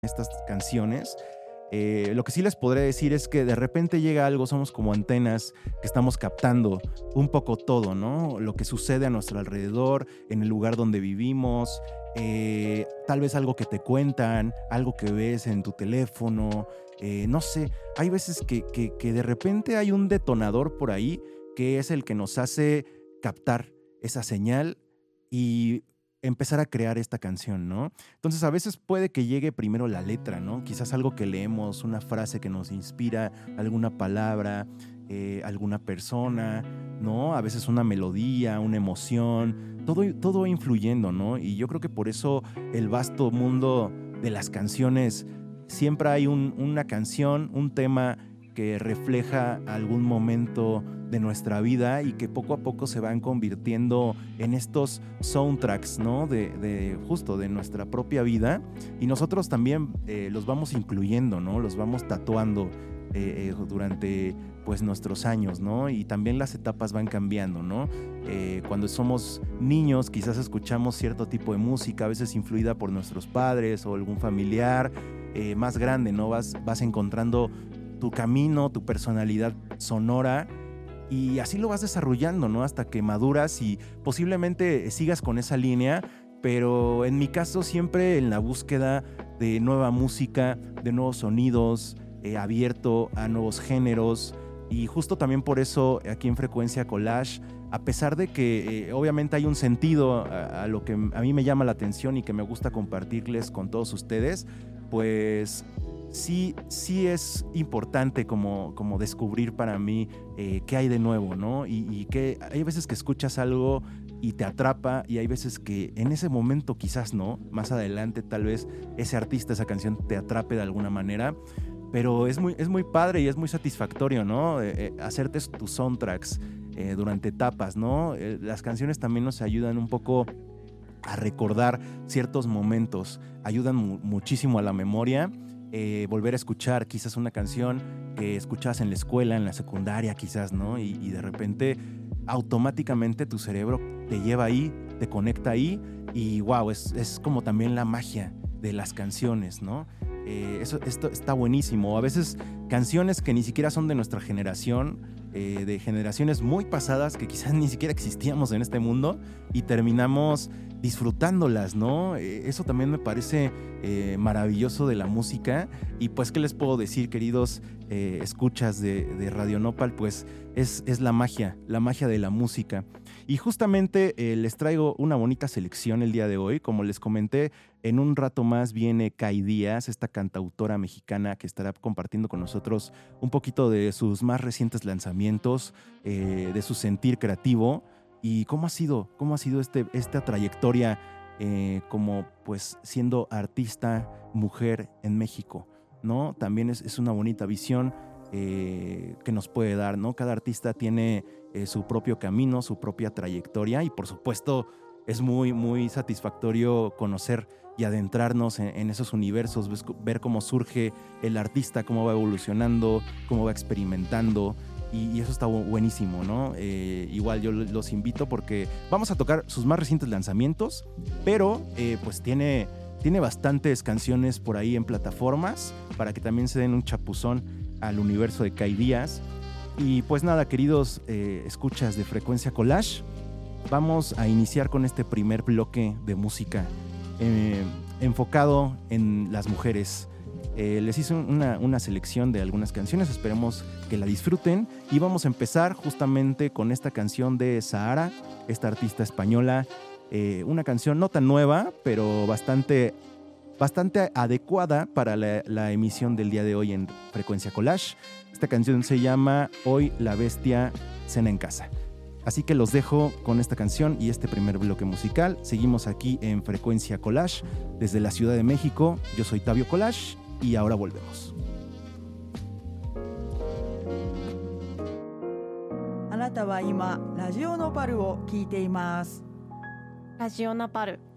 estas canciones. Lo que sí les podré decir es que de repente llega algo, somos como antenas que estamos captando un poco todo, ¿no? Lo que sucede a nuestro alrededor, en el lugar donde vivimos, tal vez algo que te cuentan, algo que ves en tu teléfono, no sé, hay veces que de repente hay un detonador por ahí que es el que nos hace captar esa señal y empezar a crear esta canción, ¿no? Entonces a veces puede que llegue primero la letra, ¿no? Quizás algo que leemos, una frase que nos inspira, alguna palabra, alguna persona, ¿no? A veces una melodía, una emoción, todo influyendo, ¿no? Y yo creo que por eso el vasto mundo de las canciones, siempre hay una canción, un tema que refleja algún momento de nuestra vida y que poco a poco se van convirtiendo en estos soundtracks, ¿no? Justo de nuestra propia vida, y nosotros también los vamos incluyendo, ¿no? Los vamos tatuando durante pues nuestros años, ¿no? Y también las etapas van cambiando, ¿no? Cuando somos niños quizás escuchamos cierto tipo de música, a veces influida por nuestros padres o algún familiar más grande, ¿no? Vas encontrando tu camino, tu personalidad sonora, y así lo vas desarrollando, ¿no? Hasta que maduras y posiblemente sigas con esa línea, pero en mi caso siempre en la búsqueda de nueva música, de nuevos sonidos, abierto a nuevos géneros, y justo también por eso aquí en Frecuencia Collage, a pesar de que obviamente hay un sentido a lo que a mí me llama la atención y que me gusta compartirles con todos ustedes, pues sí es importante como descubrir para mí qué hay de nuevo, ¿no? Y que hay veces que escuchas algo y te atrapa, y hay veces que en ese momento quizás no, más adelante tal vez ese artista, esa canción te atrape de alguna manera, pero es muy padre y es muy satisfactorio, ¿no? Hacerte tus soundtracks durante etapas, ¿no? Las canciones también nos ayudan un poco a recordar ciertos momentos, ayudan muchísimo a la memoria. Volver a escuchar quizás una canción que escuchabas en la escuela, en la secundaria quizás, ¿no? Y de repente automáticamente tu cerebro te lleva ahí, te conecta ahí, y wow, es como también la magia de las canciones, ¿no? Esto está buenísimo. A veces canciones que ni siquiera son de nuestra generación, de generaciones muy pasadas que quizás ni siquiera existíamos en este mundo, y terminamos disfrutándolas, ¿no? Eso también me parece maravilloso de la música. Y pues, ¿qué les puedo decir, queridos escuchas de Radio Nopal? Pues es la magia de la música. Y justamente les traigo una bonita selección el día de hoy. Como les comenté, en un rato más viene Kai Díaz, esta cantautora mexicana que estará compartiendo con nosotros un poquito de sus más recientes lanzamientos, de su sentir creativo y cómo ha sido esta trayectoria como pues siendo artista mujer en México, ¿no? También es una bonita visión que nos puede dar, ¿no? Cada artista tiene su propio camino, su propia trayectoria, y por supuesto es muy satisfactorio conocer y adentrarnos en esos universos, ver cómo surge el artista, cómo va evolucionando, cómo va experimentando, y eso está buenísimo, ¿no? Igual yo los invito porque vamos a tocar sus más recientes lanzamientos, pero pues tiene bastantes canciones por ahí en plataformas para que también se den un chapuzón al universo de Kai Díaz. Y pues nada, queridos escuchas de Frecuencia Collage, vamos a iniciar con este primer bloque de música enfocado en las mujeres. Les hice una selección de algunas canciones, esperemos que la disfruten, y vamos a empezar justamente con esta canción de Sahara, esta artista española, una canción no tan nueva, pero bastante adecuada para la emisión del día de hoy en Frecuencia Collage. Esta canción se llama Hoy la bestia cena en casa. Así que los dejo con esta canción y este primer bloque musical. Seguimos aquí en Frecuencia Collage desde la Ciudad de México. Yo soy Tabio Collage y ahora volvemos. あなたは今ラジオノパルを聞いています。 ラジオナパル